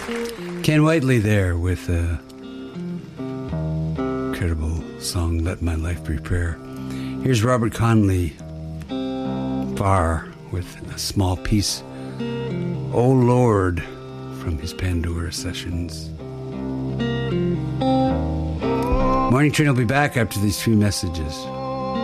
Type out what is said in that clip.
Ken Whiteley there with a incredible song, Let My Life Be Prayer. Here's Robert Conley, Far, with a small piece, Oh Lord, from his Pandora sessions. Morning Train will be back after these few messages.